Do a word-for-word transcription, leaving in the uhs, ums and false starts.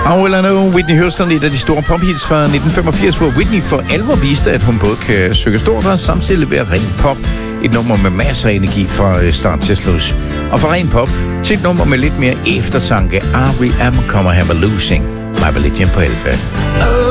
How Will I Know, Whitney Houston, et af de store pophits fra nitten femogfirs, hvor Whitney for alvor viste, at hun både kan synge stort og samtidig levere ren pop. Et nummer med masser af energi fra start til slut. Og fra ren pop til et nummer med lidt mere eftertanke. R E M kommer her med Losing. My Religion på Alfa.